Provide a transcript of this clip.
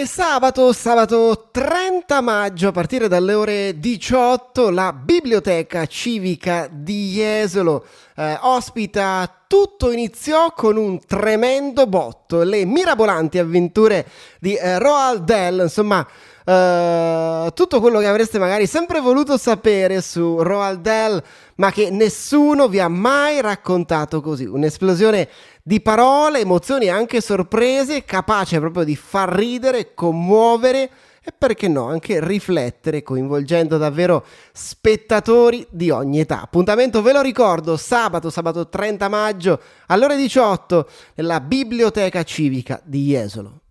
E sabato 30 maggio a partire dalle ore 18 la Biblioteca Civica di Jesolo ospita Tutto iniziò con un tremendo botto, le mirabolanti avventure di Roald Dahl, insomma tutto quello che avreste magari sempre voluto sapere su Roald Dahl ma che nessuno vi ha mai raccontato così. Un'esplosione di parole, emozioni e anche sorprese, capace proprio di far ridere, commuovere e perché no, anche riflettere, coinvolgendo davvero spettatori di ogni età. Appuntamento, ve lo ricordo, sabato 30 maggio alle ore 18 nella Biblioteca Civica di Jesolo.